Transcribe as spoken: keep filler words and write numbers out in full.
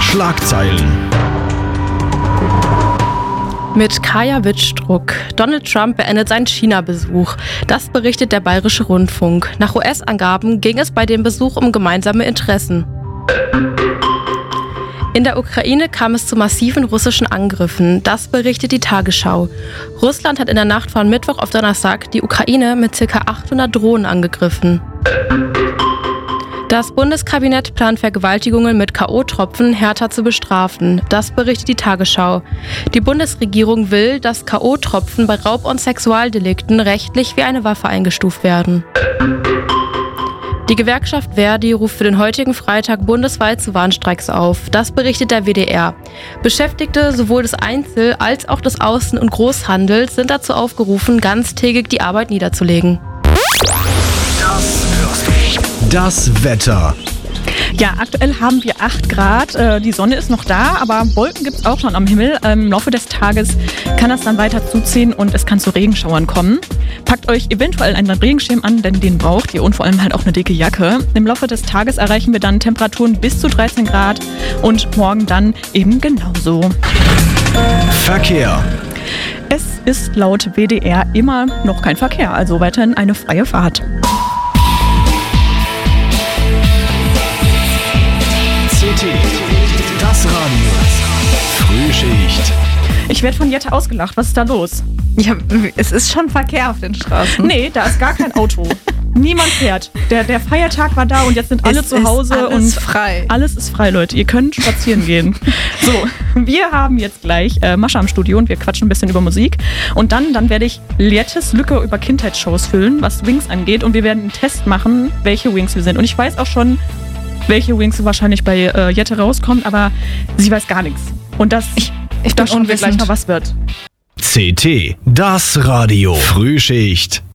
Schlagzeilen. Mit Kaya Wittstruck. Donald Trump beendet seinen China-Besuch. Das berichtet der Bayerische Rundfunk. Nach U S-Angaben ging es bei dem Besuch um gemeinsame Interessen. In der Ukraine kam es zu massiven russischen Angriffen. Das berichtet die Tagesschau. Russland hat in der Nacht von Mittwoch auf Donnerstag die Ukraine mit ca. achthundert Drohnen angegriffen. Das Bundeskabinett plant Vergewaltigungen mit K O-Tropfen härter zu bestrafen. Das berichtet die Tagesschau. Die Bundesregierung will, dass K O-Tropfen bei Raub- und Sexualdelikten rechtlich wie eine Waffe eingestuft werden. Die Gewerkschaft Verdi ruft für den heutigen Freitag bundesweit zu Warnstreiks auf. Das berichtet der W D R. Beschäftigte sowohl des Einzel- als auch des Außen- und Großhandels sind dazu aufgerufen, ganztägig die Arbeit niederzulegen. Das hörst du. Das Wetter. Ja, aktuell haben wir acht Grad. Äh, die Sonne ist noch da, aber Wolken gibt es auch schon am Himmel. Ähm, Im Laufe des Tages kann das dann weiter zuziehen und es kann zu Regenschauern kommen. Packt euch eventuell einen Regenschirm an, denn den braucht ihr und vor allem halt auch eine dicke Jacke. Im Laufe des Tages erreichen wir dann Temperaturen bis zu dreizehn Grad und morgen dann eben genauso. Verkehr. Es ist laut W D R immer noch kein Verkehr, also weiterhin eine freie Fahrt. C T. Das Radio. Frühschicht. Ich werde von Jette ausgelacht. Was ist da los? Ja, es ist schon Verkehr auf den Straßen. Nee, da ist gar kein Auto. Niemand fährt. Der, der Feiertag war da und jetzt sind alle es zu Hause. Ist alles und frei. Alles ist frei, Leute. Ihr könnt spazieren gehen. So, wir haben jetzt gleich äh, Mascha am Studio und wir quatschen ein bisschen über Musik. Und dann, dann werde ich Jettes Lücke über Kindheitsshows füllen, was Wings angeht. Und wir werden einen Test machen, welche Wings wir sind. Und ich weiß auch schon, welche Wings wahrscheinlich bei äh, Jette rauskommt, aber sie weiß gar nichts. Und das, ich, ich da bin schauen wir gleich unwissend. mal, was wird. C T. Das Radio. Frühschicht.